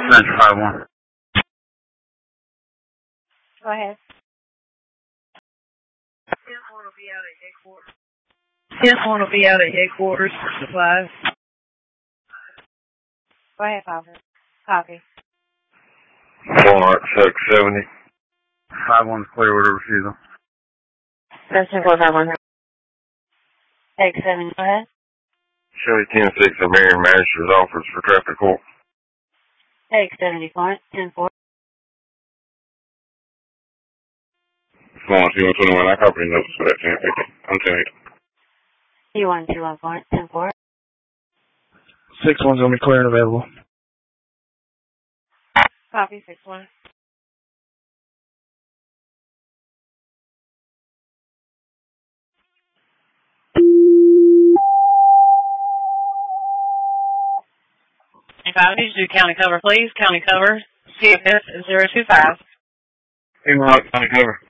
Central 5-1. Go ahead. 10-1 will be out at headquarters. 10-1 will be out at headquarters for supplies. Go ahead, Papa. Copy. 670. 5-1's clear order refusal. That's 10-4-5-1. Take 7, go ahead. Chevy 10-6 of Marion Magistrate's Office for traffic court. Take 70, point. 10-4. 2121, I copy notes for that 10-50. I'm 10-8. T121, point. 10-4. 6-1's going to be clear and available. Copy, 6-1. If I need to do county cover, please. County cover, CFS 025. Hey, Mark, county cover.